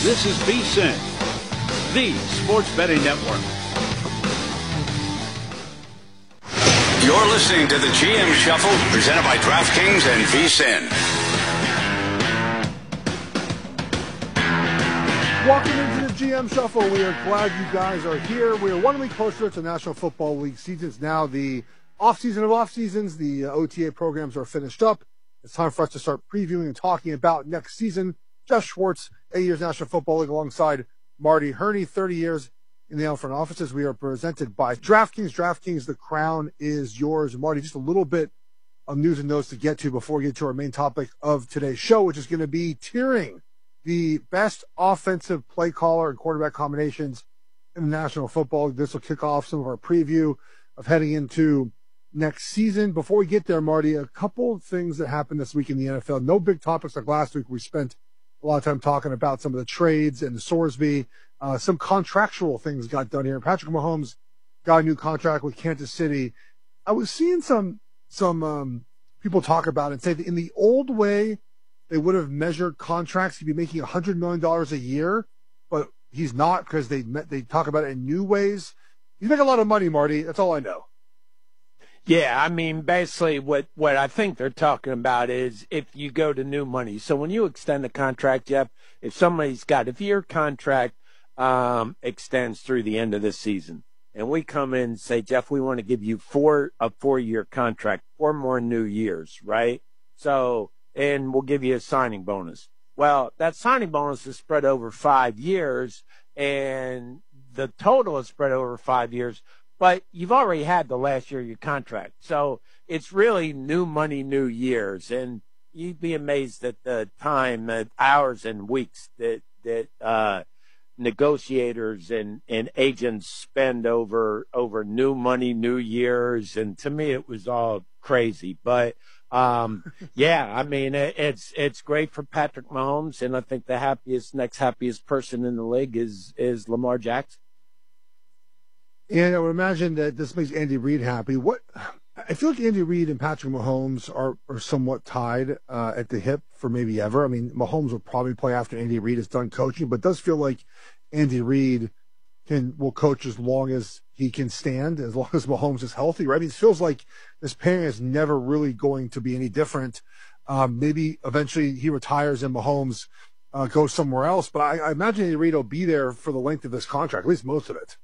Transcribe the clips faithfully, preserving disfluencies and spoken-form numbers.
This is VSiN, the Sports Betting Network. You're listening to the G M Shuffle, presented by DraftKings and VSiN. Welcome into the G M Shuffle. We are glad you guys are here. We are one week closer to National Football League season. It's now the off-season of off-seasons. The uh, O T A programs are finished up. It's time for us to start previewing and talking about next season. Jeff Schwartz, eight years National Football League, alongside Marty Herney, thirty years in the front offices. We are presented by DraftKings. DraftKings, the crown is yours. Marty, just a little bit of news and notes to get to before we get to our main topic of today's show, which is going to be tiering the best offensive play caller and quarterback combinations in the National Football League. This will kick off some of our preview of heading into next season. Before we get there, Marty, a couple of things that happened this week in the N F L. No big topics like last week. We spent a lot of time talking about some of the trades and the Sorsby. Uh, some contractual things got done here. Patrick Mahomes got a new contract with Kansas City. I was seeing some some um, people talk about it and say that in the old way, they would have measured contracts. He'd be making one hundred million dollars a year, but he's not because they met, they talk about it in new ways. He's making a lot of money, Marty. That's all I know. Yeah, I mean, basically what, what I think they're talking about is if you go to new money. So when you extend the contract, Jeff, if somebody's got, if your contract um, extends through the end of this season, and we come in and say, Jeff, we want to give you four a four-year contract, four more new years, right? So, and we'll give you a signing bonus. Well, that signing bonus is spread over five years, and the total is spread over five years. But you've already had the last year of your contract. So it's really new money, new years. And you'd be amazed at the time, the hours and weeks that, that, uh, negotiators and, and agents spend over, over new money, new years. And to me, it was all crazy. But, um, yeah, I mean, it, it's, it's great for Patrick Mahomes. And I think the happiest, next happiest person in the league is, is Lamar Jackson. And I would imagine that this makes Andy Reid happy. What I feel like Andy Reid and Patrick Mahomes are, are somewhat tied uh, at the hip for maybe ever. I mean, Mahomes will probably play after Andy Reid is done coaching, but it does feel like Andy Reid can will coach as long as he can stand, as long as Mahomes is healthy, right? I mean, it feels like this pairing is never really going to be any different. Um, maybe eventually he retires and Mahomes uh, goes somewhere else, but I, I imagine Andy Reid will be there for the length of this contract, at least most of it.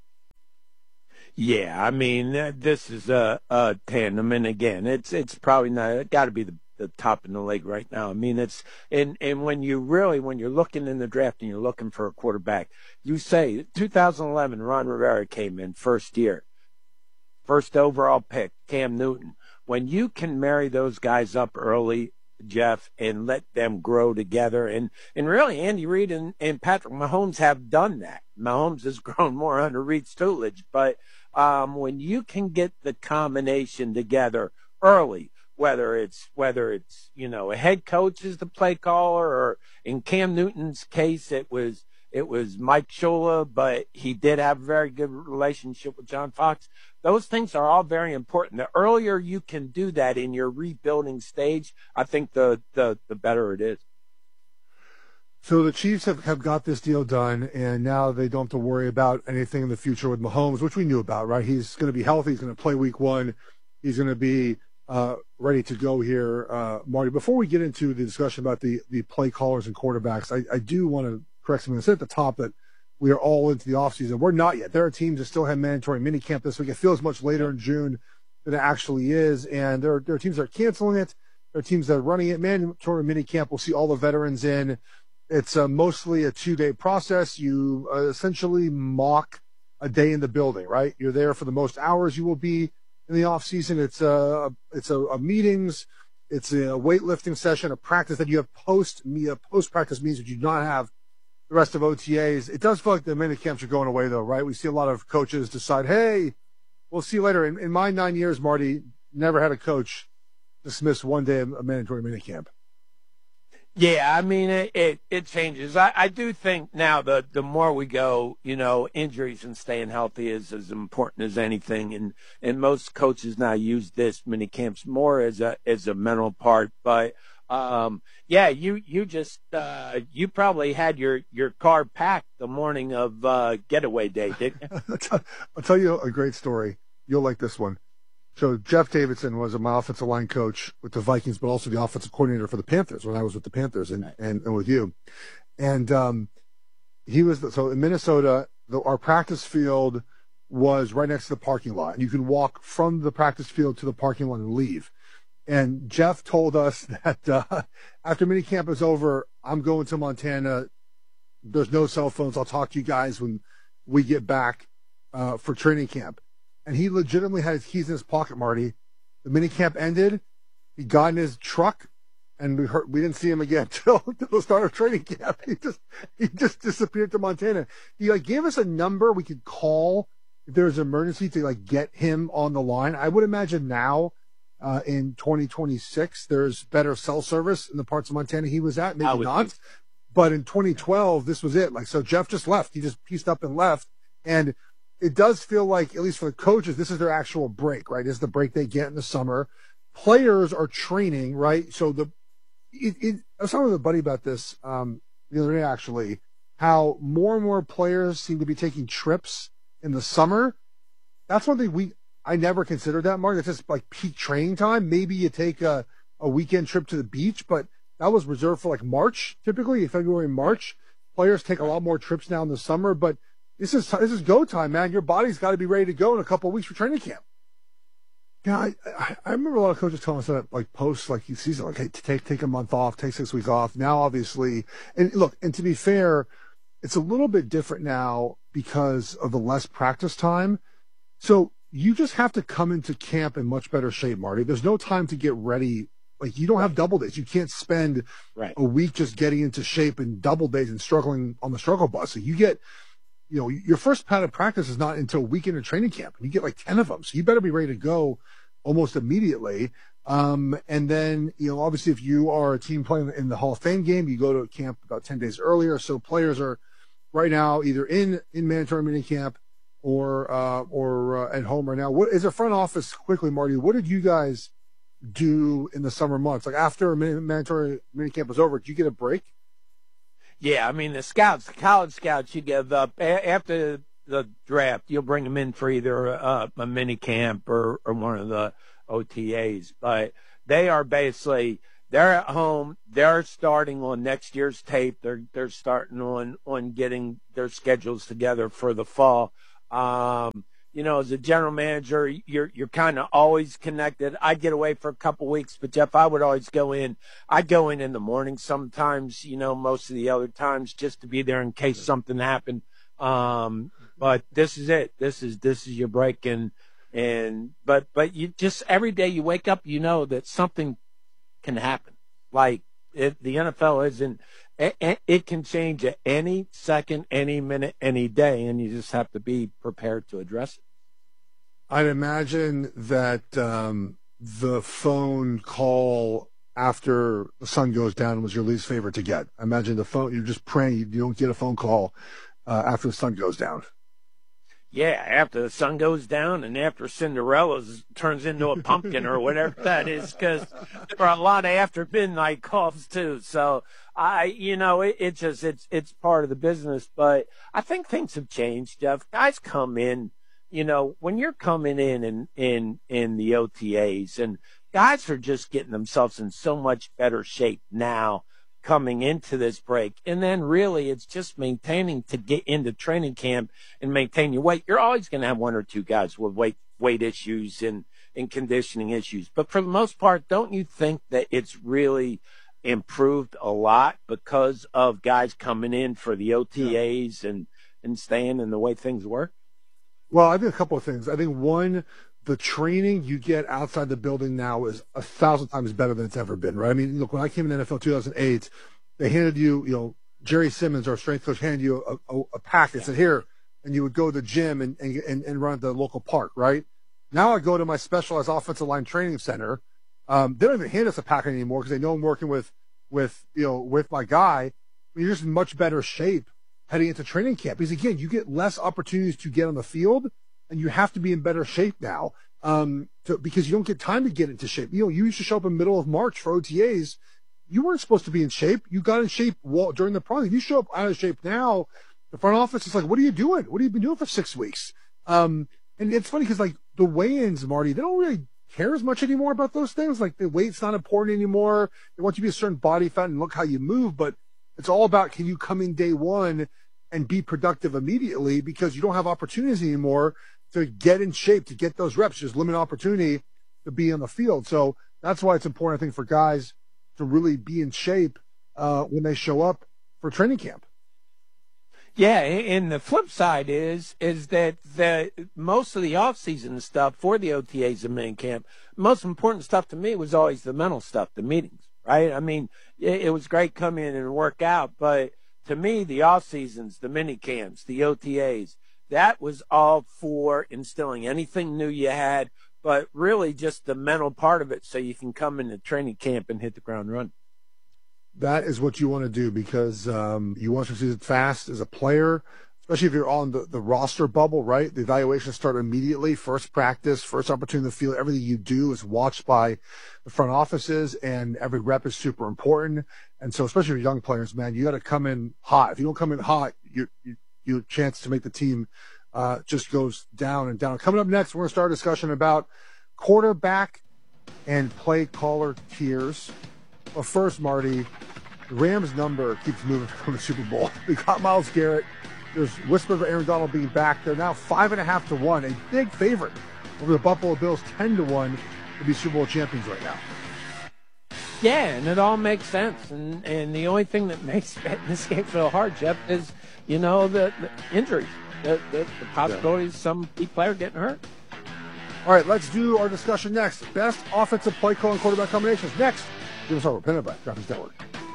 Yeah, I mean, uh, this is a, a tandem, and again, it's it's probably not, it got to be the, the top in the league right now. I mean, it's, and, and when you really, when you're looking in the draft and you're looking for a quarterback, you say, two thousand eleven, Ron Rivera came in first year, first overall pick, Cam Newton. When you can marry those guys up early, Jeff, and let them grow together, and, and really, Andy Reid and, and Patrick Mahomes have done that. Mahomes has grown more under Reid's tutelage, but Um, when you can get the combination together early, whether it's, whether it's, you know, a head coach is the play caller, or in Cam Newton's case, it was, it was Mike Shula, but he did have a very good relationship with John Fox. Those things are all very important. The earlier you can do that in your rebuilding stage, I think the, the, the better it is. So the Chiefs have, have got this deal done, and now they don't have to worry about anything in the future with Mahomes, which we knew about, right? He's going to be healthy. He's going to play week one. He's going to be uh, ready to go here, uh, Marty. Before we get into the discussion about the, the play callers and quarterbacks, I, I do want to correct something. I said at the top that we are all into the offseason. We're not yet. There are teams that still have mandatory minicamp this week. It feels much later in June than it actually is, and there are, there are teams that are canceling it. There are teams that are running it. Mandatory minicamp, we'll see all the veterans in. It's uh, mostly a two-day process. You uh, essentially mock a day in the building, right? You're there for the most hours you will be in the off season. It's a, it's a, a meetings. It's a weightlifting session, a practice that you have post me, post practice meetings that you do not have the rest of O T As. It does feel like the mini camps are going away though, right? We see a lot of coaches decide, hey, we'll see you later. In, in my nine years, Marty, never had a coach dismiss one day of a mandatory mini camp. Yeah, I mean, it, it, it changes. I, I do think now the, the more we go, you know, injuries and staying healthy is as important as anything. And, and most coaches now use this mini camps more as a, as a mental part. But, um, yeah, you you just uh, you probably had your, your car packed the morning of uh, getaway day, didn't you? I'll tell you a great story. You'll like this one. So Jeff Davidson was my offensive line coach with the Vikings, but also the offensive coordinator for the Panthers when I was with the Panthers and, and, and with you. And um, he was the, so in Minnesota, the, our practice field was right next to the parking lot. You can walk from the practice field to the parking lot and leave. And Jeff told us that uh, after minicamp is over, I'm going to Montana. There's no cell phones. I'll talk to you guys when we get back uh, for training camp. And he legitimately had his keys in his pocket, Marty. The minicamp ended. He got in his truck, and we heard, we didn't see him again until the start of training camp. He just he just disappeared to Montana. He like gave us a number we could call if there was an emergency to like get him on the line. I would imagine now uh, in twenty twenty-six there's better cell service in the parts of Montana he was at. Maybe not, think. But in twenty twelve this was it. Like so, Jeff just left. He just pieced up and left, and it does feel like, at least for the coaches, this is their actual break, right? This is the break they get in the summer. Players are training, right? So the, it, it, I was talking with a buddy about this um, the other day, actually, how more and more players seem to be taking trips in the summer. That's one thing we, I never considered that, Mark. That's just like peak training time. Maybe you take a, a weekend trip to the beach, but that was reserved for like March, typically, February, March. Players take a lot more trips now in the summer, but This is this is go time, man. Your body's got to be ready to go in a couple of weeks for training camp. Yeah, I, I, I remember a lot of coaches telling us that, like post like season, like hey, take take a month off, take six weeks off. Now, obviously, and look, and to be fair, it's a little bit different now because of the less practice time. So you just have to come into camp in much better shape, Marty. There's no time to get ready. Like you don't have double days. You can't spend right. a week just getting into shape and double days and struggling on the struggle bus. So you get. You know, your first pad of practice is not until weekend of training camp. You get like ten of them. So you better be ready to go almost immediately. Um, and then, you know, obviously if you are a team playing in the Hall of Fame game, you go to camp about ten days earlier. So players are right now either in, in mandatory mini camp or, uh, or uh, at home right now. What is a front office quickly, Marty? What did you guys do in the summer months? Like after mandatory mini camp was over, did you get a break? Yeah, I mean, the scouts, the college scouts, you give up a- after the draft, you'll bring them in for either a, a mini camp or, or one of the O T As. But they are basically, they're at home. They're starting on next year's tape. They're, they're starting on, on getting their schedules together for the fall. Um, you know, as a general manager, you're you're kind of always connected. I'd get away for a couple weeks, but Jeff, I would always go in. I'd go in in the morning sometimes, you know, most of the other times just to be there in case something happened. Um, but this is it. This is this is your break, and and but but you just every day you wake up, you know that something can happen. Like it, the N F L isn't. It, it can change at any second, any minute, any day, and you just have to be prepared to address it. I'd imagine that um, the phone call after the sun goes down was your least favorite to get. I imagine the phone, you're just praying you don't get a phone call uh, after the sun goes down. Yeah, after the sun goes down and after Cinderella turns into a pumpkin or whatever that is, because there are a lot of after midnight calls too. So I, you know, it, it just, it's, it's part of the business, but I think things have changed, Jeff. Guys come in, you know, when you're coming in in, in, in the O T As, and guys are just getting themselves in so much better shape now coming into this break. And then really it's just maintaining to get into training camp and maintain your weight. You're always going to have one or two guys with weight, weight issues and, and conditioning issues. But for the most part, don't you think that it's really improved a lot because of guys coming in for the O T As yeah. and, and staying in the way things work? Well, I think a couple of things. I think one, the training you get outside the building now is a thousand times better than it's ever been, right? I mean, look, when I came in the N F L two thousand eight, they handed you, you know, Jerry Simmons, our strength coach, handed you a, a, a pack and said, here, and you would go to the gym and, and, and run at the local park, right? Now I go to my specialized offensive line training center. Um, they don't even hand us a pack anymore because they know I'm working with, with, you know, with my guy. You're just in much better shape heading into training camp. Because again, you get less opportunities to get on the field and you have to be in better shape now. Um, to, because you don't get time to get into shape. You know, you used to show up in the middle of March for O T As. you weren't supposed to be in shape. You got in shape during the process. You show up out of shape now, the front office is like, what are you doing? What have you been doing for six weeks? Um, and it's funny because, like, the weigh-ins, Marty, they don't really care as much anymore about those things. Like, the weight's not important anymore. They want you to be a certain body fat and look how you move, but it's all about, can you come in day one and be productive immediately, because you don't have opportunities anymore to get in shape, to get those reps. Just limited opportunity to be on the field. So that's why it's important, I think, for guys to really be in shape uh, when they show up for training camp. Yeah, and the flip side is is that the most of the off-season stuff for the O T As and main camp, most important stuff to me was always the mental stuff, the meetings, right? I mean, it, it was great come in and work out, but to me, the off-seasons, the mini camps, the O T As, that was all for instilling anything new you had, but really just the mental part of it so you can come into training camp and hit the ground running. That is what you want to do, because um, you want to succeed fast as a player, especially if you're on the, the roster bubble, right? The evaluations start immediately. First practice, first opportunity in the field. Everything you do is watched by the front offices, and every rep is super important. And so, especially for young players, man, you got to come in hot. If you don't come in hot, you, you, your chance to make the team uh, just goes down and down. Coming up next, we're going to start a discussion about quarterback and play caller tiers. Well, first, Marty, the Rams number keeps moving from the Super Bowl. We got Myles Garrett. There's whispers of Aaron Donald being back. They're now five and a half to one, a big favorite over the Buffalo Bills, ten to one to be Super Bowl champions right now. Yeah, and it all makes sense. And and the only thing that makes betting this game feel hard, Jeff, is, you know, the, the injuries, the, the, the possibilities of some key player getting hurt. All right, let's do our discussion next. Best offensive play call and quarterback combinations. Next, give us our opinion about DraftKings Network.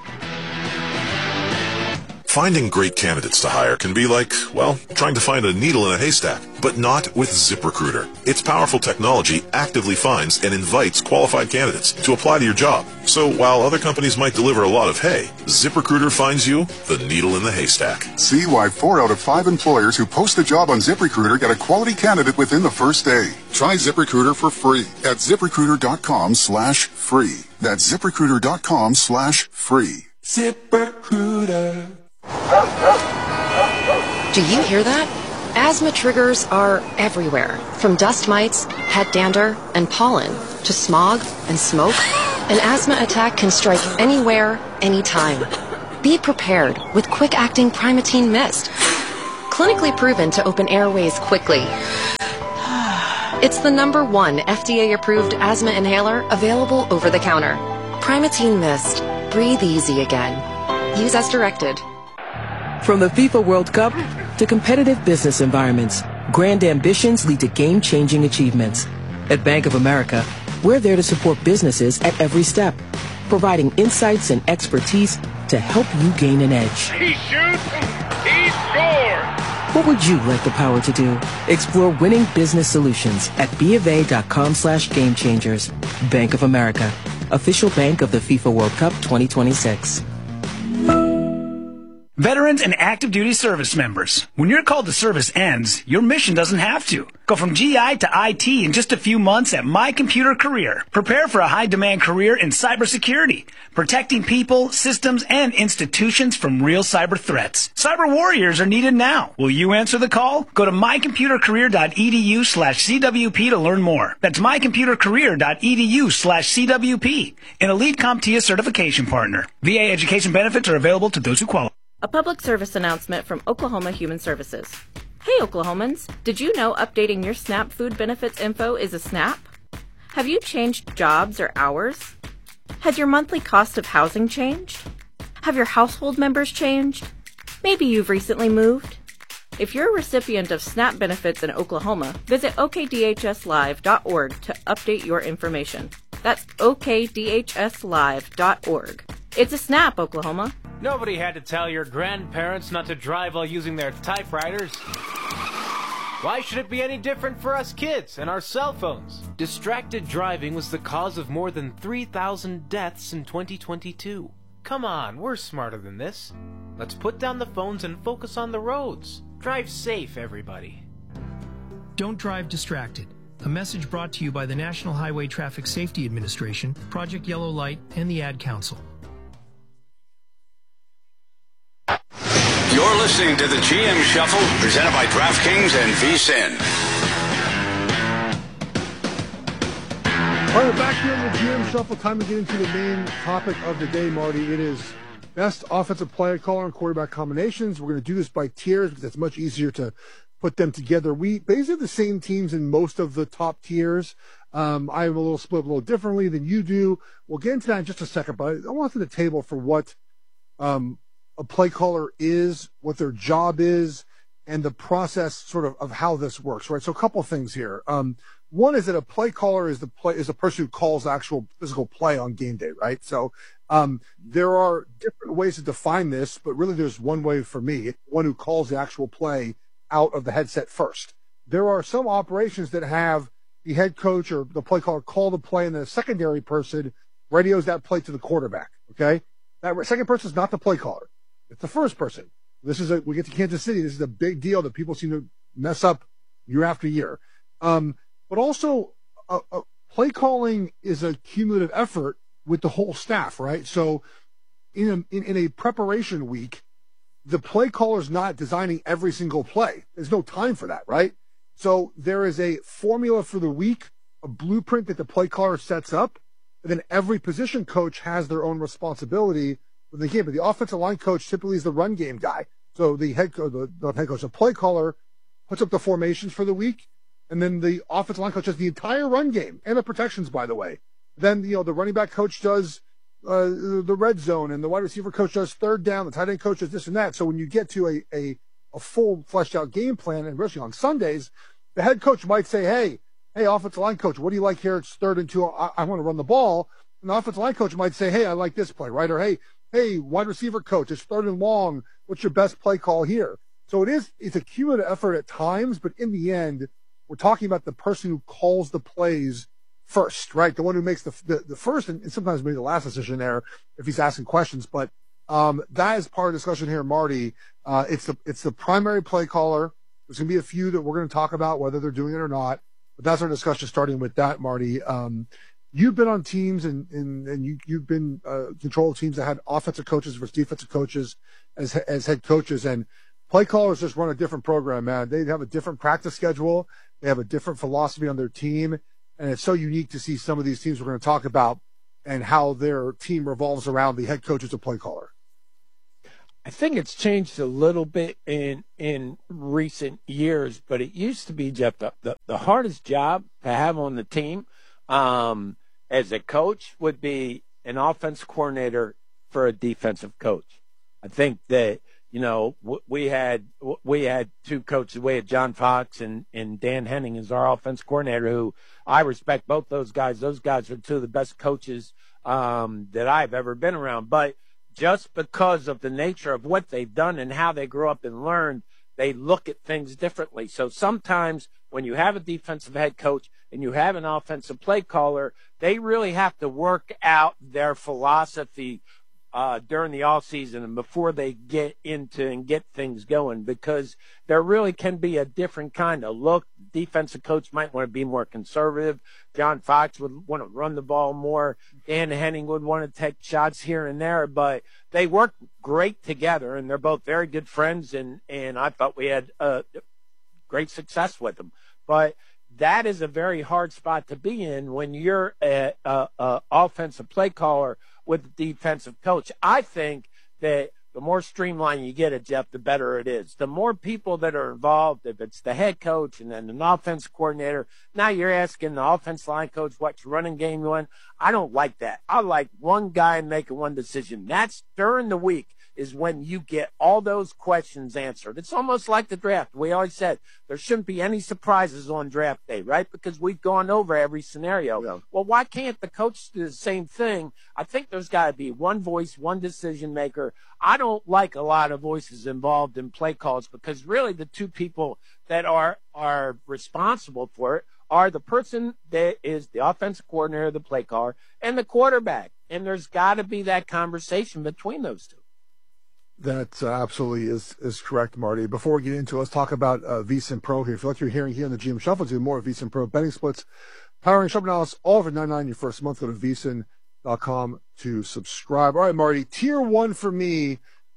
Finding great candidates to hire can be like, well, trying to find a needle in a haystack, but not with ZipRecruiter. Its powerful technology actively finds and invites qualified candidates to apply to your job. So while other companies might deliver a lot of hay, ZipRecruiter finds you the needle in the haystack. See why four out of five employers who post a job on ZipRecruiter get a quality candidate within the first day. Try ZipRecruiter for free at ZipRecruiter.com slash free. That's ZipRecruiter.com slash free. ZipRecruiter. Do you hear that? Asthma triggers are everywhere, from dust mites, pet dander, and pollen, to smog and smoke. An asthma attack can strike anywhere, anytime. Be prepared with quick-acting Primatene Mist. Clinically proven to open airways quickly. It's the number one F D A-approved asthma inhaler available over the counter. Primatene Mist. Breathe easy again. Use as directed. From the FIFA World Cup to competitive business environments, grand ambitions lead to game-changing achievements. At Bank of America, we're there to support businesses at every step, providing insights and expertise to help you gain an edge. He shoots, he scores! What would you like the power to do? Explore winning business solutions at BofA.com slash game changers. Bank of America, official bank of the FIFA World Cup twenty twenty-six. Veterans and active duty service members, when your call to service ends, your mission doesn't have to. Go from G I to I T in just a few months at My Computer Career. Prepare for a high-demand career in cybersecurity, protecting people, systems, and institutions from real cyber threats. Cyber warriors are needed now. Will you answer the call? Go to mycomputercareer.edu slash CWP to learn more. That's mycomputercareer.edu slash CWP, an elite CompTIA certification partner. V A education benefits are available to those who qualify. A public service announcement from Oklahoma Human Services. Hey Oklahomans, did you know updating your SNAP food benefits info is a snap? Have you changed jobs or hours? Has your monthly cost of housing changed? Have your household members changed? Maybe you've recently moved. If you're a recipient of SNAP benefits in Oklahoma, visit O K D H S live dot org to update your information. That's O K D H S live dot org. It's a snap, Oklahoma. Nobody had to tell your grandparents not to drive while using their typewriters. Why should it be any different for us kids and our cell phones? Distracted driving was the cause of more than three thousand deaths in twenty twenty-two. Come on, we're smarter than this. Let's put down the phones and focus on the roads. Drive safe, everybody. Don't drive distracted. A message brought to you by the National Highway Traffic Safety Administration, Project Yellow Light, and the Ad Council. listening to the G M Shuffle, presented by DraftKings and VSiN. All right, back here in the G M Shuffle, time to get into the main topic of the day, Marty. It is best offensive play caller and quarterback combinations. We're going to do this by tiers because it's much easier to put them together. We basically have the same teams in most of the top tiers. Um, I have a little split a little differently than you do. We'll get into that in just a second, but I want to the table for what um, a play caller is, what their job is, and the process sort of of how this works, right? So a couple of things here. Um, one is that a play caller is the play is a person who calls actual physical play on game day, right? So um, there are different ways to define this, but really there's one way for me, it's one who calls the actual play out of the headset first. There are some operations that have the head coach or the play caller call the play, and the secondary person radios that play to the quarterback. Okay, that second person is not the play caller; it's the first person. This is a we get to Kansas City. This is a big deal that people seem to mess up year after year. Um, but also, uh, uh, play calling is a cumulative effort with the whole staff, right? So, in a in, in a preparation week, the play caller is not designing every single play. There's no time for that, right? So there is a formula for the week, a blueprint that the play caller sets up, and then every position coach has their own responsibility with the game. But the offensive line coach typically is the run game guy. So the head coach, the, the head coach, the play caller puts up the formations for the week, and then the offensive line coach does the entire run game and the protections, by the way. Then, you know, the running back coach does uh, the red zone, and the wide receiver coach does third down, the tight end coach does this and that. So when you get to a, a, a full fleshed out game plan, and especially on Sundays, the head coach might say, hey, hey, offensive line coach, what do you like here? It's third and two. I, I want to run the ball. And the offensive line coach might say, hey, I like this play, right? Or, hey, hey, wide receiver coach, it's third and long. What's your best play call here? So it is, it's a cumulative effort at times, but in the end, we're talking about the person who calls the plays first, right? The one who makes the the, the first and, and sometimes maybe the last decision there if he's asking questions. But um, that is part of the discussion here, Marty. Uh, it's the it's the primary play caller. There's going to be a few that we're going to talk about whether they're doing it or not. But that's our discussion starting with that, Marty. Um, you've been on teams and and, and you you've been uh, control teams that had offensive coaches versus defensive coaches as as head coaches, and play callers just run a different program, man. They have a different practice schedule. They have a different philosophy on their team. And it's so unique to see some of these teams we're going to talk about and how their team revolves around the head coach as a play caller. I think it's changed a little bit in in recent years, but it used to be, Jeff, the, the, the hardest job to have on the team um, as a coach would be an offense coordinator for a defensive coach. I think that, you know, we had we had two coaches. We had John Fox and, and Dan Henning as our offense coordinator, who I respect both those guys. Those guys are two of the best coaches um, that I've ever been around. But just because of the nature of what they've done and how they grew up and learned, they look at things differently. So sometimes when you have a defensive head coach and you have an offensive play caller, they really have to work out their philosophy Uh, during the off season and before they get into and get things going, because there really can be a different kind of look. Defensive coach might want to be more conservative. John Fox would want to run the ball more. Dan Henning would want to take shots here and there, but they work great together, and they're both very good friends, and, and I thought we had uh, great success with them. But that is a very hard spot to be in when you're an offensive play caller with the defensive coach. I think that the more streamlined you get it, Jeff, the better it is. The more people that are involved, if it's the head coach and then an offense coordinator, now you're asking the offense line coach what's running game you want. I don't like that. I like one guy making one decision. That's during the week is when you get all those questions answered. It's almost like the draft. We always said there shouldn't be any surprises on draft day, right? Because we've gone over every scenario. Yeah. Well, why can't the coach do the same thing? I think there's got to be one voice, one decision maker. I don't like a lot of voices involved in play calls because really the two people that are are responsible for it are the person that is the offensive coordinator, the play caller, and the quarterback. And there's got to be that conversation between those two. That uh, absolutely is is correct, Marty. Before we get into it, let's talk about uh, VSiN Pro here. If you like what you're hearing here on the G M Shuffle, do more of VSiN Pro betting splits, powering sharp analysis, all for nine ninety your first month. Go to V S I N dot com to subscribe. All right, Marty, tier one for me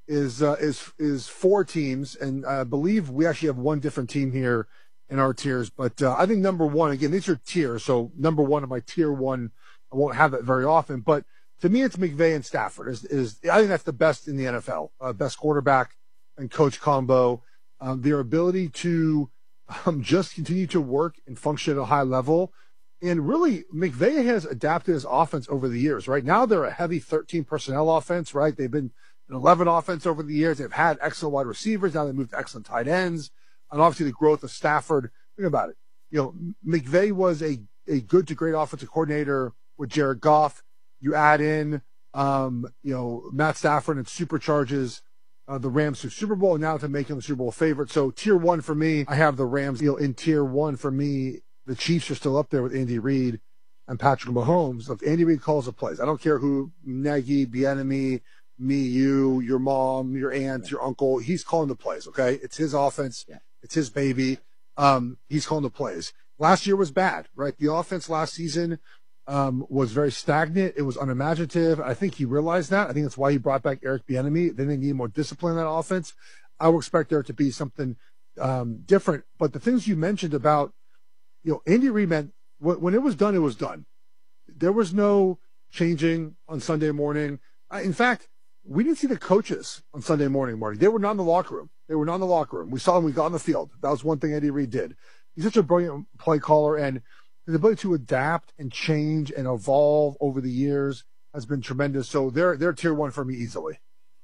is uh, is is four teams, and I believe we actually have one different team here in our tiers. But uh, I think number one, again, these are tiers, so number one of my tier one, I won't have that very often. But to me, it's McVay and Stafford. Is is I think that's the best in the N F L, uh, best quarterback and coach combo. Um, their ability to um, just continue to work and function at a high level. And really, McVay has adapted his offense over the years, right? Now they're a heavy thirteen personnel offense, right? They've been an eleven offense over the years. They've had excellent wide receivers. Now they moved to excellent tight ends. And obviously the growth of Stafford. Think about it. You know, McVay was a, a good to great offensive coordinator with Jared Goff. You add in, um, you know, Matt Stafford and supercharges uh, the Rams to Super Bowl, and now to make them the Super Bowl favorite. So tier one for me, I have the Rams. You know, in tier one for me, the Chiefs are still up there with Andy Reid and Patrick Mahomes. If Andy Reid calls the plays, I don't care who, Nagy, Bieniemy, me, you, your mom, your aunt, your uncle, he's calling the plays, okay? It's his offense. Yeah. It's his baby. Um, he's calling the plays. Last year was bad, right? The offense last season um, was very stagnant. It was unimaginative. I think he realized that. I think that's why he brought back Eric Bieniemy. Then they need more discipline in that offense. I would expect there to be something um, different. But the things you mentioned about, you know, Andy Reid, man, when it was done, it was done. There was no changing on Sunday morning. In fact, we didn't see the coaches on Sunday morning, Marty. They were not in the locker room. They were not in the locker room. We saw them. We got on the field. That was one thing Andy Reid did. He's such a brilliant play caller, and his ability to adapt and change and evolve over the years has been tremendous. So they're they're tier one for me easily.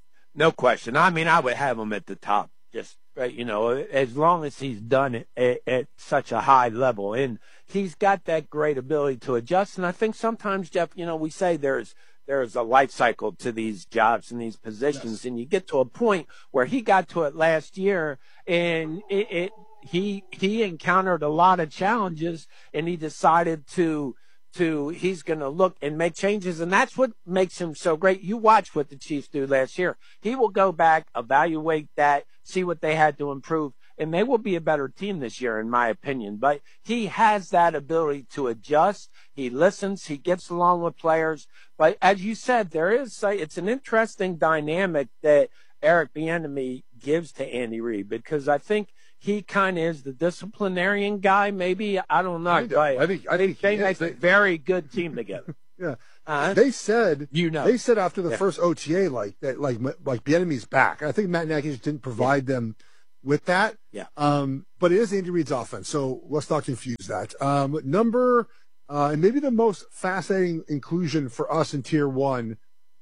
No question. I mean, I would have him at the top. Just you know, as long as he's done it at, at such a high level, and he's got that great ability to adjust. And I think sometimes, Jeff, you know, we say there's. There's a life cycle to these jobs and these positions, yes. And you get to a point where he got to it last year, and it, it he he encountered a lot of challenges, and he decided to to he's going to look and make changes, and that's what makes him so great. You watch what the Chiefs do last year. He will go back, evaluate that, see what they had to improve, and they will be a better team this year, in my opinion. But he has that ability to adjust. He listens. He gets along with players. But as you said, there is it's an interesting dynamic that Eric Bieniemy gives to Andy Reid, because I think he kind of is the disciplinarian guy. Maybe I don't know. I think I think, I think they make a very good team together. Yeah. Uh, they said, you know, they said after the yeah. first O T A, like that, like like Bieniemy's back. I think Matt Nagy just didn't provide yeah. them with that. Yeah. Um, but it is Andy Reid's offense, so let's not confuse that. Um, number uh, and maybe the most fascinating inclusion for us in tier one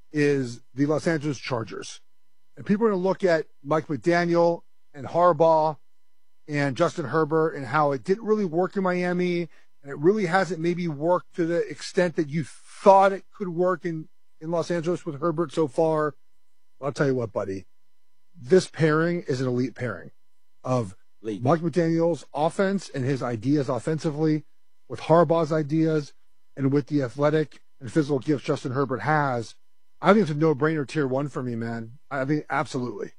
is the Los Angeles Chargers, and people are going to look at Mike McDaniel and Harbaugh and Justin Herbert and how it didn't really work in Miami, and it really hasn't maybe worked to the extent that you thought it could work in, in Los Angeles with Herbert so far. Well, I'll tell you what, buddy. This pairing is an elite pairing of Elite. Mike McDaniel's offense and his ideas offensively with Harbaugh's ideas and with the athletic and physical gifts Justin Herbert has. I think it's a no-brainer tier one for me, man. I think absolutely.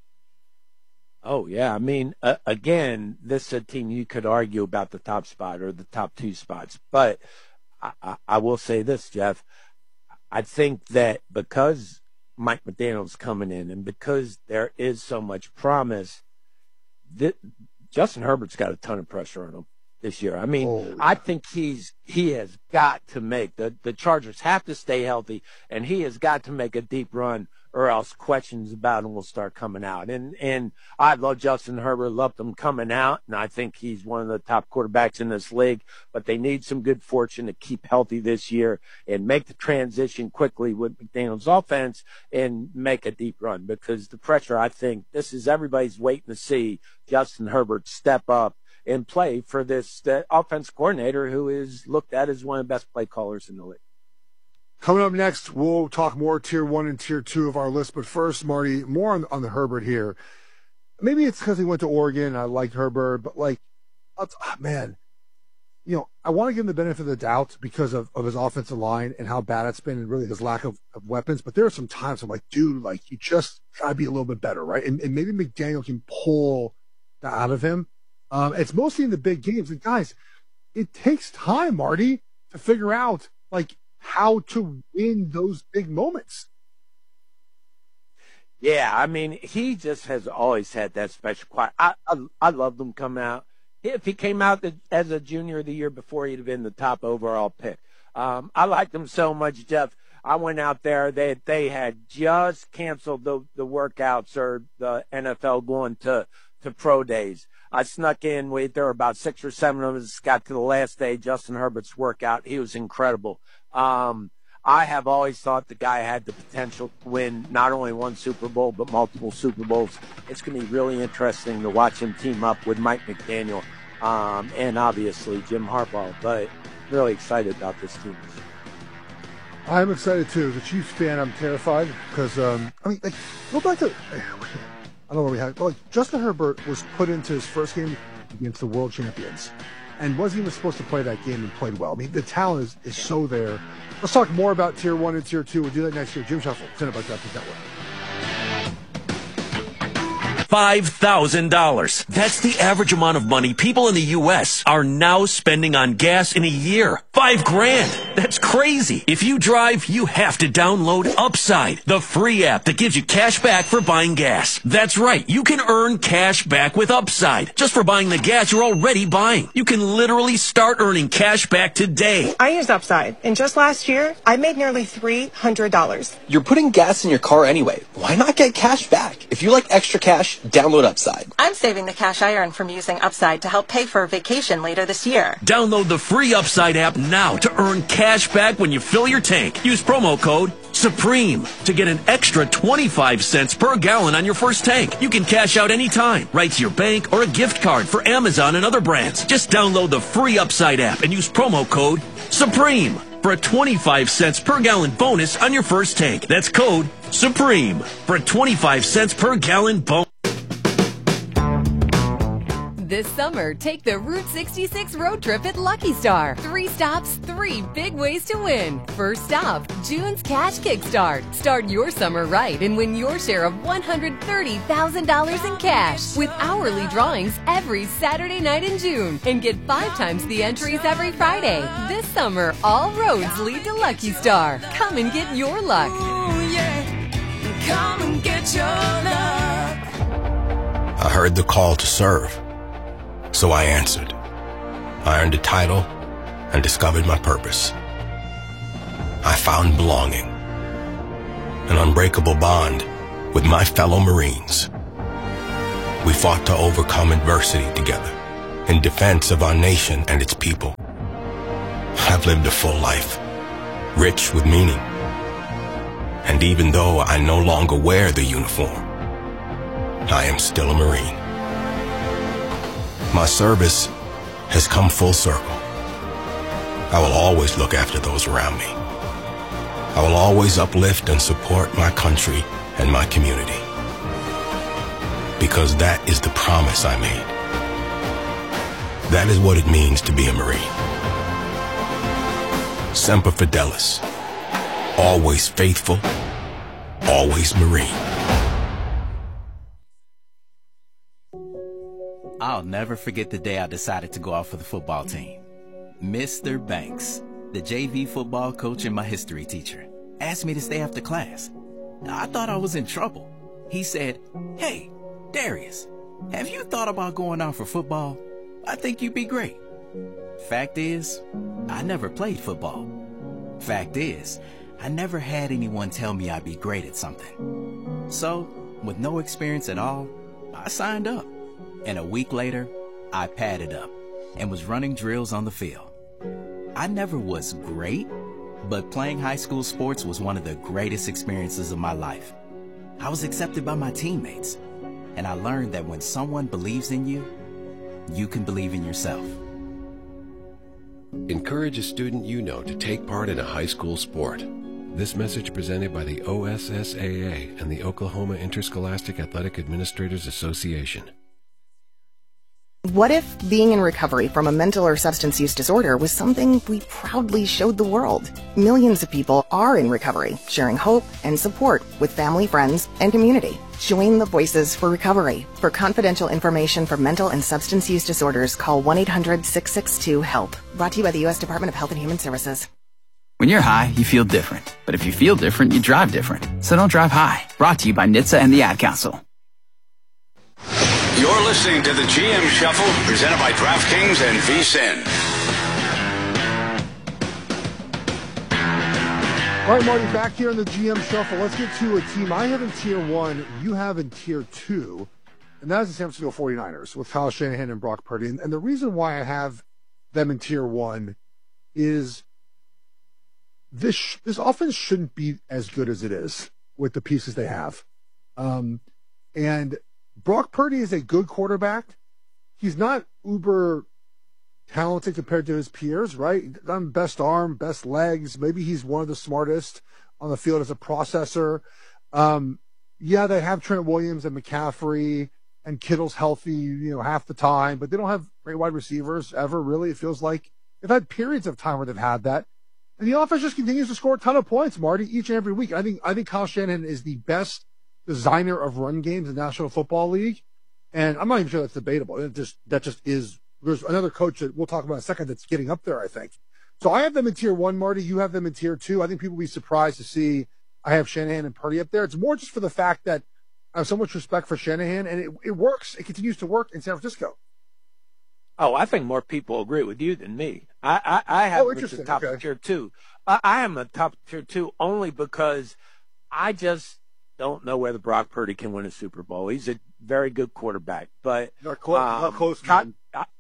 Oh, yeah. I mean, uh, again, this is a team you could argue about the top spot or the top two spots. But I, I, I will say this, Jeff. I think that because Mike McDaniel's coming in and because there is so much promise, that Justin Herbert's got a ton of pressure on him this year. I mean, oh, yeah. I think he's he has got to make the the Chargers have to stay healthy, and he has got to make a deep run, or else questions about him will start coming out. And and I love Justin Herbert, loved him coming out, and I think he's one of the top quarterbacks in this league. But they need some good fortune to keep healthy this year and make the transition quickly with McDaniel's offense and make a deep run, because the pressure, I think, this is everybody's waiting to see Justin Herbert step up and play for this uh, offense coordinator who is looked at as one of the best play callers in the league. Coming up next, we'll talk more tier one and tier two of our list. But first, Marty, more on, on the Herbert here. Maybe it's because he went to Oregon and I liked Herbert, but like, oh, man, you know, I want to give him the benefit of the doubt because of, of his offensive line and how bad it's been and really his lack of, of weapons. But there are some times I'm like, dude, like you just gotta be a little bit better, right? And, and maybe McDaniel can pull that out of him. Um, it's mostly in the big games. And guys, it takes time, Marty, to figure out like how to win those big moments. Yeah, I mean, he just has always had that special quiet. I, I, I loved him coming out. If he came out the, as a junior the year before, he'd have been the top overall pick. Um, I liked him so much, Jeff. I went out there. They they had just canceled the, the workouts or the N F L going to, to pro days. I snuck in. We, there were about six or seven of us. Got to the last day, Justin Herbert's workout. He was incredible. Um, I have always thought the guy had the potential to win not only one Super Bowl, but multiple Super Bowls. It's going to be really interesting to watch him team up with Mike McDaniel um, and obviously Jim Harbaugh. But really excited about this team. I'm excited too. As a Chiefs fan, I'm terrified because, um, I mean, like, go back to, I don't know where we had, but like, Justin Herbert was put into his first game against the world champions and wasn't even supposed to play that game and played well. I mean, the talent is, is so there. Let's talk more about Tier one and Tier two. We'll do that next year. Jim Shuffle, presented by DraftKings Network. five thousand dollars. That's the average amount of money people in the U S are now spending on gas in a year. Five grand. That's crazy. If you drive, you have to download Upside, the free app that gives you cash back for buying gas. That's right. You can earn cash back with Upside just for buying the gas you're already buying. You can literally start earning cash back today. I use Upside, and just last year, I made nearly three hundred dollars. You're putting gas in your car anyway. Why not get cash back? If you like extra cash, download Upside. I'm saving the cash I earn from using Upside to help pay for a vacation later this year. Download the free Upside app now to earn cash back when you fill your tank. Use promo code SUPREME to get an extra twenty-five cents per gallon on your first tank. You can cash out anytime, right to your bank or a gift card for Amazon and other brands. Just download the free Upside app and use promo code SUPREME for a twenty-five cents per gallon bonus on your first tank. That's code SUPREME for a twenty-five cents per gallon bonus. This summer, take the Route sixty-six road trip at Lucky Star. Three stops, three big ways to win. First stop, June's Cash Kickstart. Start your summer right and win your share of one hundred thirty thousand dollars in cash with hourly drawings every Saturday night in June. And get five times the entries every Friday. This summer, all roads lead to Lucky Star. Come and get your luck. Ooh, yeah. Come and get your luck. I heard the call to serve. So I answered. I earned a title and discovered my purpose. I found belonging, an unbreakable bond with my fellow Marines. We fought to overcome adversity together in defense of our nation and its people. I've lived a full life, rich with meaning. And even though I no longer wear the uniform, I am still a Marine. My service has come full circle. I will always look after those around me. I will always uplift and support my country and my community. Because that is the promise I made. That is what it means to be a Marine. Semper Fidelis. Always faithful. Always Marine. I'll never forget the day I decided to go out for the football team. Mister Banks, the J V football coach and my history teacher, asked me to stay after class. I thought I was in trouble. He said, "Hey, Darius, have you thought about going out for football? I think you'd be great." Fact is, I never played football. Fact is, I never had anyone tell me I'd be great at something. So, with no experience at all, I signed up. And a week later, I padded up and was running drills on the field. I never was great, but playing high school sports was one of the greatest experiences of my life. I was accepted by my teammates, and I learned that when someone believes in you, you can believe in yourself. Encourage a student you know to take part in a high school sport. This message presented by the O S S A A and the Oklahoma Interscholastic Athletic Administrators Association. What if being in recovery from a mental or substance use disorder was something we proudly showed the world? Millions of people are in recovery, sharing hope and support with family, friends, and community. Join the Voices for Recovery. For confidential information for mental and substance use disorders, call one eight hundred six six two HELP. Brought to you by the U S Department of Health and Human Services. When you're high, you feel different. But if you feel different, you drive different. So don't drive high. Brought to you by N H T S A and the Ad Council. You're listening to the G M Shuffle, presented by DraftKings and V S I N. All right, Marty, back here in the G M Shuffle. Let's get to a team I have in Tier one, you have in Tier two, and that is the San Francisco forty-niners with Kyle Shanahan and Brock Purdy. And, and the reason why I have them in Tier one is this this offense shouldn't be as good as it is with the pieces they have. Um, and Brock Purdy is a good quarterback. He's not uber talented compared to his peers, right? Done best arm, best legs. Maybe he's one of the smartest on the field as a processor. Um, yeah, they have Trent Williams and McCaffrey, and Kittle's healthy, you know, half the time, but they don't have great wide receivers ever, really. It feels like they've had periods of time where they've had that. And the offense just continues to score a ton of points, Marty, each and every week. I think I think Kyle Shanahan is the best designer of run games in the National Football League. And I'm not even sure that's debatable. It just that just is. There's another coach that we'll talk about in a second that's getting up there, I think. So I have them in Tier one, Marty. You have them in Tier two. I think people will be surprised to see I have Shanahan and Purdy up there. It's more just for the fact that I have so much respect for Shanahan, and it, it works. It continues to work in San Francisco. Oh, I think more people agree with you than me. I, I, I have oh, the top okay. tier two. I, I am a top tier two only because I just don't know whether Brock Purdy can win a Super Bowl. He's a very good quarterback, but not close. Um, not close Kyle,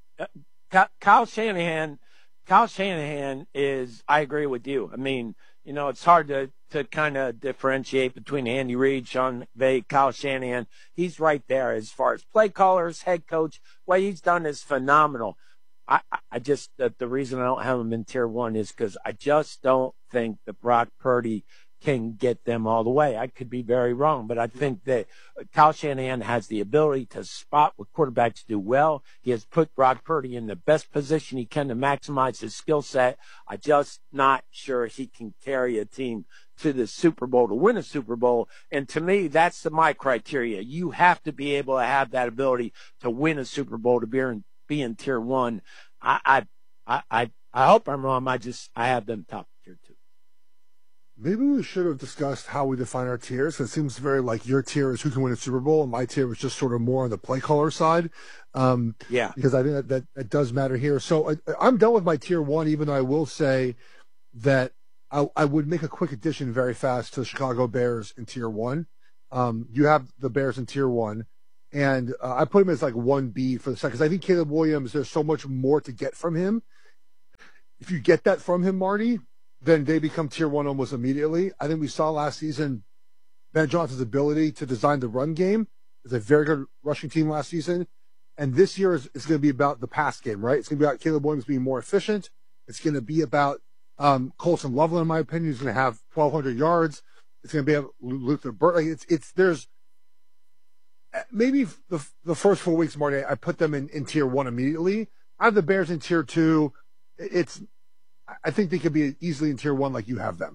uh, Kyle Shanahan, Kyle Shanahan is. I agree with you. I mean, you know, it's hard to to kind of differentiate between Andy Reid, Sean McVay, Kyle Shanahan. He's right there as far as play callers, head coach. What he's done is phenomenal. I, I just, the, the reason I don't have him in Tier one is because I just don't think that Brock Purdy can get them all the way. I could be very wrong, but I think that Kyle Shanahan has the ability to spot what quarterbacks do well. He has put Brock Purdy in the best position he can to maximize his skill set. I'm just not sure he can carry a team to the Super Bowl to win a Super Bowl. And to me, that's the, my criteria. You have to be able to have that ability to win a Super Bowl to be in, be in Tier one. I, I, I, I hope I'm wrong. I just, I have them top Tier two. Maybe we should have discussed how we define our tiers. It seems very like your tier is who can win a Super Bowl, and my tier was just sort of more on the play caller side. Um, yeah. Because I think that, that, that does matter here. So I, I'm done with my Tier one, even though I will say that I, I would make a quick addition very fast to the Chicago Bears in Tier one. Um, you have the Bears in Tier one, and uh, I put him as like one B for the second, because I think Caleb Williams, there's so much more to get from him. If you get that from him, Marty, then they become Tier one almost immediately. I think we saw last season Ben Johnson's ability to design the run game. It's a very good rushing team last season. And this year is, is going to be about the pass game, right? It's going to be about Caleb Williams being more efficient. It's going to be about um, Colson Loveland, in my opinion, who's going to have twelve hundred yards. It's going to be about Luther Burdt. Like it's, it's, there's maybe the, the first four weeks, Marty, I put them in, in Tier one immediately. I have the Bears in Tier two. It's, I think they could be easily in Tier one like you have them.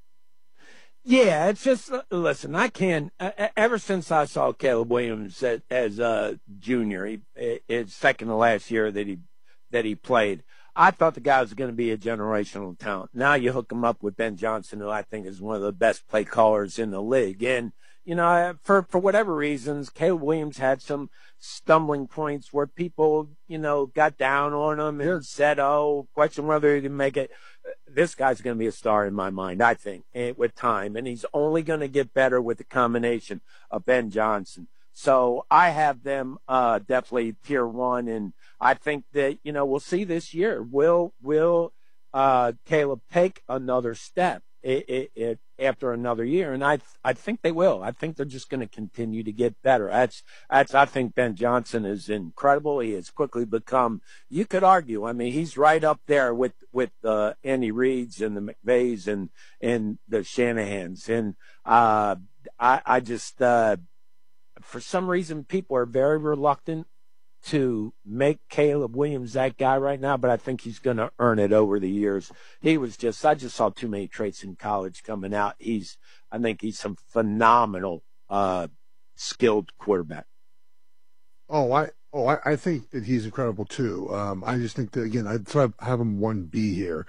Yeah, it's just, listen, I can, uh, ever since I saw Caleb Williams as, as a junior, he, his second to last year that he, that he played, I thought the guy was going to be a generational talent. Now you hook him up with Ben Johnson, who I think is one of the best play callers in the league. And, you know, for, for whatever reasons, Caleb Williams had some stumbling points where people, you know, got down on him and said, oh, question whether he can make it. This guy's going to be a star in my mind, I think, with time. And he's only going to get better with the combination of Ben Johnson. So I have them uh, definitely Tier one. And I think that, you know, we'll see this year. Will, will uh, Caleb take another step it, it, it, after another year? And I I think they will. I think they're just going to continue to get better. That's, that's, I think Ben Johnson is incredible. He has quickly become, you could argue, I mean, he's right up there with, with uh, Andy Reids and the McVays and, and the Shanahans. And uh, I, I just, uh, for some reason, people are very reluctant to make Caleb Williams that guy right now, but I think he's going to earn it over the years. He was just, I just saw too many traits in college coming out. He's, I think he's some phenomenal, uh, skilled quarterback. Oh, I, oh, I, I think that he's incredible too. Um, I just think that, again, I, so I have him one B here.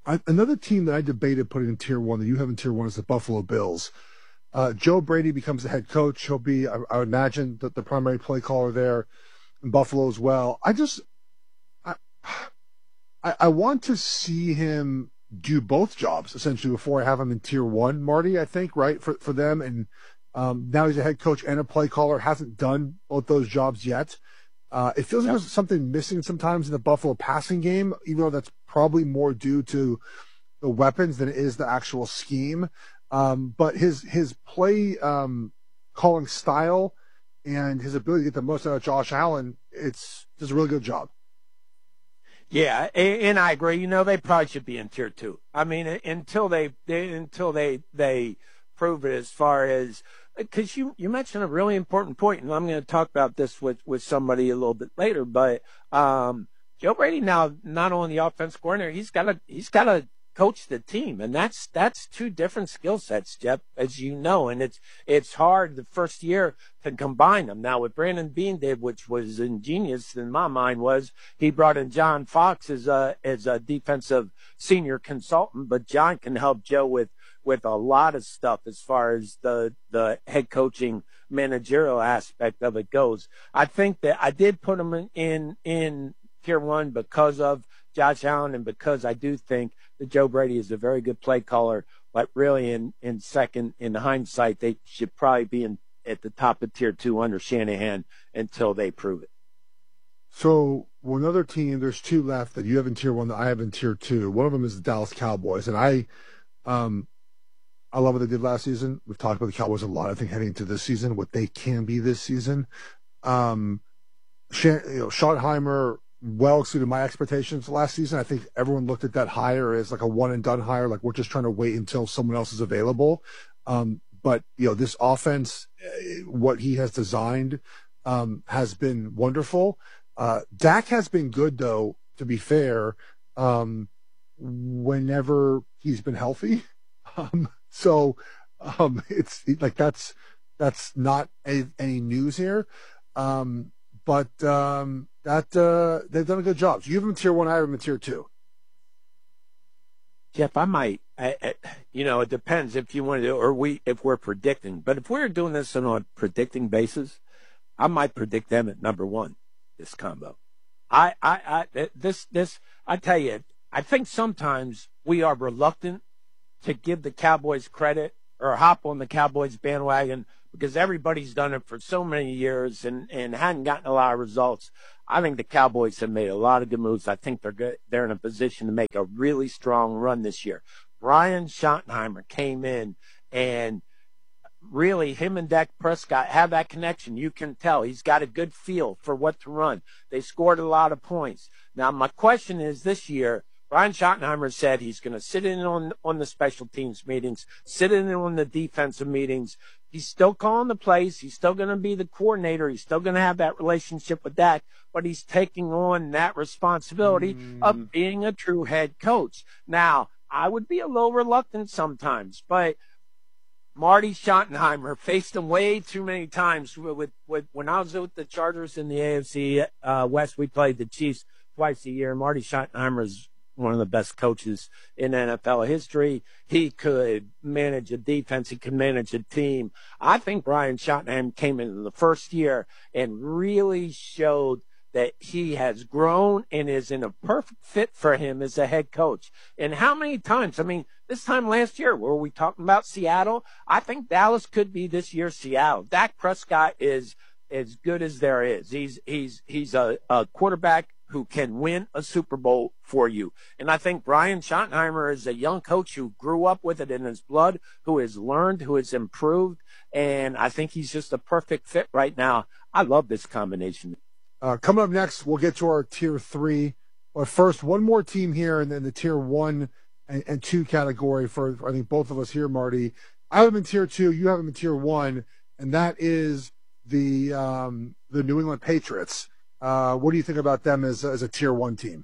I, another team that I debated putting in tier one that you have in tier one is the Buffalo Bills. Uh, Joe Brady becomes the head coach. He'll be, I, I would imagine, the, the primary play caller there in Buffalo as well. I just, I, I, I want to see him do both jobs essentially before I have him in tier one, Marty, I think, right, for, for them. And um, now he's a head coach and a play caller, hasn't done both those jobs yet. Uh, it feels like there's something missing sometimes in the Buffalo passing game, even though that's probably more due to the weapons than it is the actual scheme. Um, but his, his play, um, calling style and his ability to get the most out of Josh Allen, it's does a really good job. Yeah, and I agree. You know, they probably should be in tier two. I mean, until they, they until they they prove it as far as, because you, you mentioned a really important point, and I'm going to talk about this with, with somebody a little bit later. But um, Joe Brady now not only the offensive coordinator, he's got to he's got to coach the team, and that's that's two different skill sets, Jeff, as you know, and it's it's hard the first year to combine them. Now, what Brandon Beane did, which was ingenious in my mind, was he brought in John Fox as a as a defensive senior consultant, but John can help Joe with with a lot of stuff as far as the the head coaching managerial aspect of it goes. I think that I did put him in in, in tier one because of Josh Allen and because I do think that Joe Brady is a very good play caller, but really in, in second, in hindsight, they should probably be in at the top of tier two under Shanahan until they prove it. So one other team, there's two left that you have in tier one that I have in tier two. One of them is the Dallas Cowboys, and I, um, I love what they did last season. We've talked about the Cowboys a lot. I think heading into this season, what they can be this season. Um, you know, Schottenheimer well exceeded my expectations last season. I think everyone looked at that hire as like a one and done hire, like we're just trying to wait until someone else is available. Um, but you know, this offense, what he has designed, um, has been wonderful. Uh, Dak has been good though, to be fair, um, whenever he's been healthy. Um, so, um, it's like, that's, that's not a, any news here. Um, but, um, that, uh, they've done a good job. So you have them in tier one, I have them in tier two. Jeff, I might, I, I, you know, it depends if you want to do, or we, if we're predicting, but if we're doing this on a predicting basis, I might predict them at number one, this combo. I, I, I, this, this, I tell you, I think sometimes we are reluctant to give the Cowboys credit or hop on the Cowboys bandwagon because everybody's done it for so many years and, and hadn't gotten a lot of results. I think the Cowboys have made a lot of good moves. I think they're good. They're in a position to make a really strong run this year. Brian Schottenheimer came in and really him and Dak Prescott have that connection. You can tell he's got a good feel for what to run. They scored a lot of points. Now, my question is this year, Brian Schottenheimer said he's going to sit in on, on the special teams meetings, sit in on the defensive meetings. He's still calling the plays. He's still going to be the coordinator. He's still going to have that relationship with Dak, but he's taking on that responsibility mm. of being a true head coach. Now, I would be a little reluctant sometimes, but Marty Schottenheimer faced him way too many times. With, with, with when I was with the Chargers in the A F C uh, West, we played the Chiefs twice a year. Marty Schottenheimer is one of the best coaches in N F L history. He could manage a defense. He could manage a team. I think Brian Schottenheimer came in the first year and really showed that he has grown and is in a perfect fit for him as a head coach. And how many times? I mean, this time last year, were we talking about Seattle? I think Dallas could be this year's Seattle. Dak Prescott is as good as there is. He's he's he's a, a quarterback who can win a Super Bowl for you. And I think Brian Schottenheimer is a young coach who grew up with it in his blood, who has learned, who has improved, and I think he's just a perfect fit right now. I love this combination. Uh, coming up next, we'll get to our tier three. But first, one more team here, and then the tier one and, and two category for, I think, both of us here, Marty. I have them in tier two, you have them in tier one, and that is the um, the New England Patriots. Uh, what do you think about them as as a tier one team?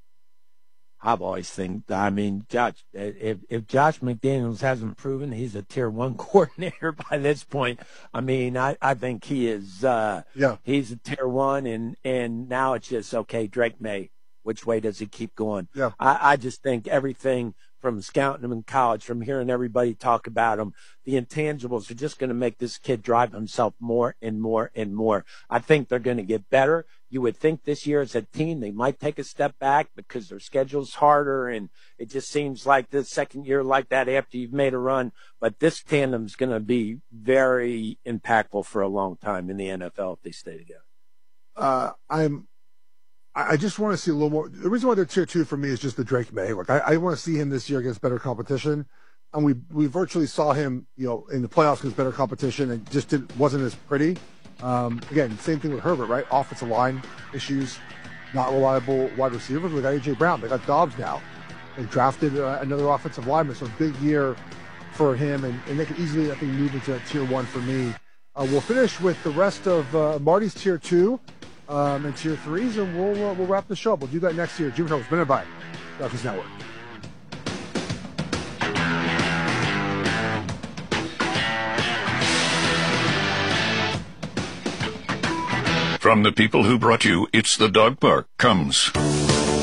I've always think, I mean, Josh, if, if Josh McDaniels hasn't proven he's a tier one coordinator by this point, I mean, I, I think he is, uh, yeah, he's a tier one and, and now it's just, okay, Drake May, which way does he keep going? Yeah. I, I just think everything from scouting him in college, from hearing everybody talk about him, the intangibles are just going to make this kid drive himself more and more and more. I think they're going to get better. You would think this year as a team they might take a step back because their schedule's harder, and it just seems like the second year like that after you've made a run. But this tandem's going to be very impactful for a long time in the N F L if they stay together. Uh, I'm. I just want to see a little more. The reason why they're tier two for me is just the Drake May. Like I, I want to see him this year against better competition, and we we virtually saw him, you know, in the playoffs against better competition, and just didn't, wasn't as pretty. Um, again, same thing with Herbert, right? Offensive line issues, not reliable wide receivers. We got A J Brown. They got Dobbs now. They drafted uh, another offensive lineman, so big year for him, and, and they could easily, I think, move into that tier one for me. Uh, we'll finish with the rest of uh, Marty's tier two. Um, and tier threes, and we'll uh, we'll wrap the show up. We'll do that next year. Jim Show, presented by Doctors Network. From the people who brought you It's the Dog Park comes